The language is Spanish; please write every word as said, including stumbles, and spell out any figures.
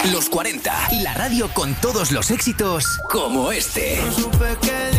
Los cuarenta y la radio con todos los éxitos como este. No supe qué